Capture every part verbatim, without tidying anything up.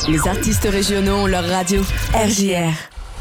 Les artistes régionaux ont leur radio. R J R.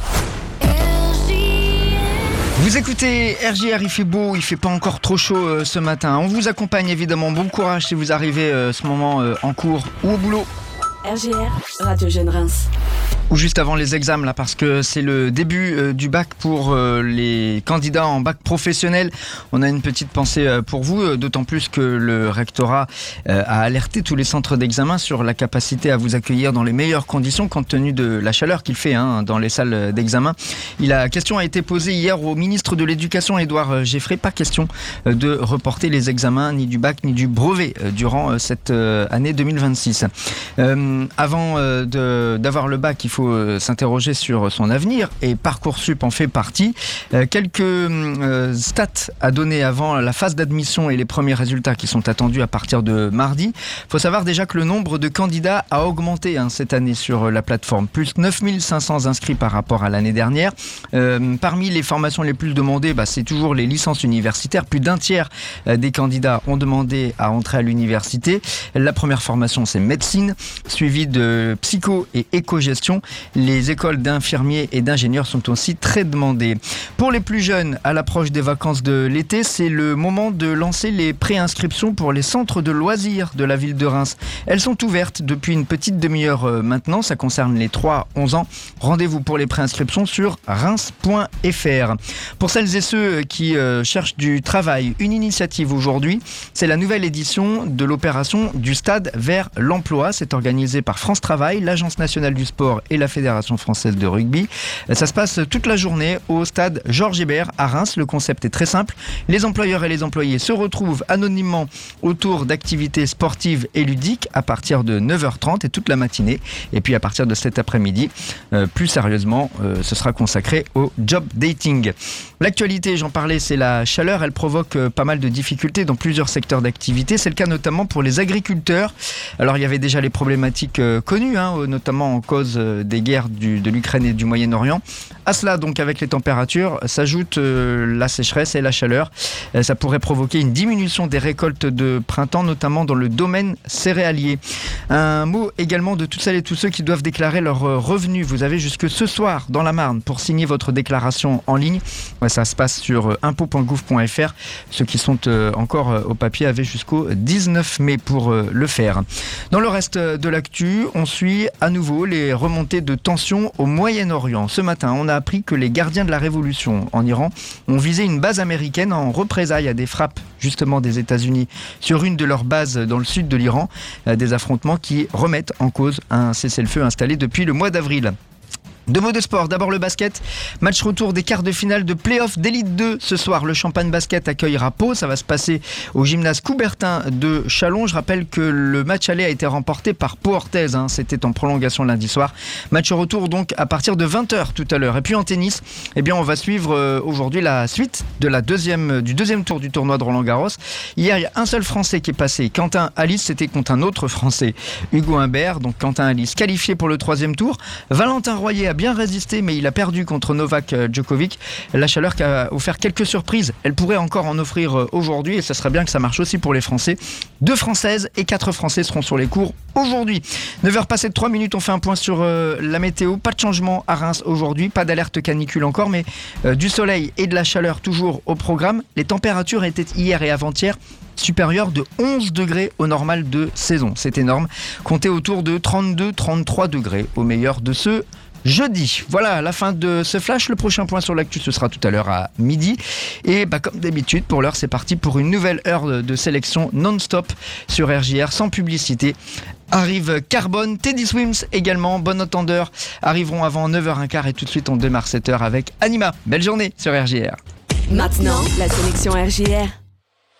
Vous écoutez R J R, il fait beau, il fait pas encore trop chaud euh, ce matin. On vous accompagne évidemment. Bon courage si vous arrivez euh, ce moment euh, en cours ou au boulot. R J R, Radio Jeune Reims. Ou juste avant les examens là, parce que c'est le début euh, du bac pour euh, les candidats en bac professionnel. On a une petite pensée euh, pour vous, euh, d'autant plus que le rectorat euh, a alerté tous les centres d'examen sur la capacité à vous accueillir dans les meilleures conditions compte tenu de la chaleur qu'il fait hein, dans les salles d'examen. La question a été posée hier au ministre de l'Éducation, Édouard Geffray. Pas question euh, de reporter les examens ni du bac ni du brevet euh, durant euh, cette euh, année deux mille vingt-six. Euh, avant euh, de, d'avoir le bac, il faut euh, s'interroger sur son avenir et Parcoursup en fait partie. Euh, quelques euh, stats à donner avant la phase d'admission et les premiers résultats qui sont attendus à partir de mardi. Il faut savoir déjà que le nombre de candidats a augmenté hein, cette année sur la plateforme. Plus neuf mille cinq cents inscrits par rapport à l'année dernière. Euh, parmi les formations les plus demandées, bah, c'est toujours les licences universitaires. Plus d'un tiers euh, des candidats ont demandé à entrer à l'université. La première formation, c'est médecine, suivi de psycho et éco-gestion. Les écoles d'infirmiers et d'ingénieurs sont aussi très demandées. Pour les plus jeunes, à l'approche des vacances de l'été, c'est le moment de lancer les préinscriptions pour les centres de loisirs de la ville de Reims. Elles sont ouvertes depuis une petite demi-heure maintenant. Ça concerne les trois à onze ans. Rendez-vous pour les préinscriptions sur reims point f r. Pour celles et ceux qui euh, cherchent du travail, une initiative aujourd'hui, c'est la nouvelle édition de l'opération du stade vers l'emploi. C'est organisé par France Travail, l'Agence nationale du sport et la Fédération française de rugby. Ça se passe toute la journée au stade Georges Hébert à Reims. Le concept est très simple. Les employeurs et les employés se retrouvent anonymement autour d'activités sportives et ludiques à partir de neuf heures trente et toute la matinée. Et puis à partir de cet après-midi, euh, plus sérieusement, euh, ce sera consacré au job dating. L'actualité, j'en parlais, c'est la chaleur. Elle provoque euh, pas mal de difficultés dans plusieurs secteurs d'activité. C'est le cas notamment pour les agriculteurs. Alors il y avait déjà les problématiques euh, connues, hein, notamment en cause euh, des guerres du, de l'Ukraine et du Moyen-Orient. À cela, donc, avec les températures, s'ajoute euh, la sécheresse et la chaleur. Euh, ça pourrait provoquer une diminution des récoltes de printemps, notamment dans le domaine céréalier. Un mot également de toutes celles et tous ceux qui doivent déclarer leurs euh, revenus. Vous avez jusque ce soir dans la Marne pour signer votre déclaration en ligne. Ouais, ça se passe sur euh, impôts point gouv point f r. Ceux qui sont euh, encore euh, au papier avaient jusqu'au dix-neuf mai pour euh, le faire. Dans le reste de l'actu, on suit à nouveau les remontées de tensions au Moyen-Orient. Ce matin, on a appris que les gardiens de la révolution en Iran ont visé une base américaine en représailles à des frappes justement des États-Unis sur une de leurs bases dans le sud de l'Iran. Des affrontements qui remettent en cause un cessez-le-feu installé depuis le mois d'avril. Deux mots de sport, d'abord le basket, match retour des quarts de finale de play-off d'élite deux ce soir. Le Champagne Basket accueillera Pau, ça va se passer au gymnase Coubertin de Châlons. Je rappelle que le match aller a été remporté par Pau Orthez, hein. C'était en prolongation lundi soir. Match retour donc à partir de vingt heures tout à l'heure. Et puis en tennis, eh bien on va suivre euh, aujourd'hui la suite de la deuxième, du deuxième tour du tournoi de Roland-Garros. Hier, il y a un seul Français qui est passé, Quentin Alice, c'était contre un autre Français, Hugo Humbert. Donc Quentin Alice qualifié pour le troisième tour. Valentin Royer a bien résisté, mais il a perdu contre Novak Djokovic. La chaleur qui a offert quelques surprises, elle pourrait encore en offrir aujourd'hui et ça serait bien que ça marche aussi pour les Français. Deux Françaises et quatre Français seront sur les cours aujourd'hui. neuf heures passées de trois minutes, on fait un point sur euh, la météo. Pas de changement à Reims aujourd'hui, pas d'alerte canicule encore, mais euh, du soleil et de la chaleur toujours au programme. Les températures étaient hier et avant-hier supérieure de onze degrés au normal de saison. C'est énorme. Comptez autour de trente-deux à trente-trois degrés au meilleur de ce jeudi. Voilà, la fin de ce flash. Le prochain point sur l'actu, ce sera tout à l'heure à midi. Et bah, comme d'habitude, pour l'heure, c'est parti pour une nouvelle heure de sélection non-stop sur R J R, sans publicité. Arrive Carbone, Teddy Swims également, Bon Entendeur arriveront avant neuf heures quinze et tout de suite on démarre cette heure avec Anima. Belle journée sur R J R. Maintenant, la sélection R J R.